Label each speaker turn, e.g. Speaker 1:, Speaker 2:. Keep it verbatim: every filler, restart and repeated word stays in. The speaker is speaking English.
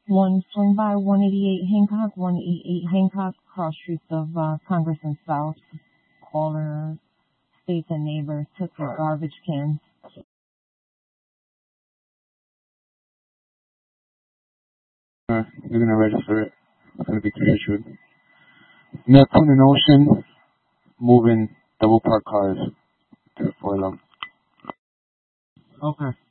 Speaker 1: One swing by one eighty-eight Hancock, one eighty-eight Hancock, cross streets of uh, Congress and South. Caller states a neighbor took their garbage cans.
Speaker 2: Uh, you're gonna register it. It's gonna be reissued. Neptune and Ocean moving double park cars to Fort Love.
Speaker 3: Okay.